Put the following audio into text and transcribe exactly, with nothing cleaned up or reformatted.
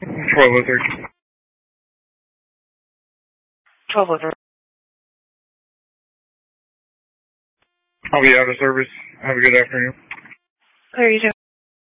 twelve oh three. twelve oh three. I'll be out of service. Have a good afternoon. Clear you too.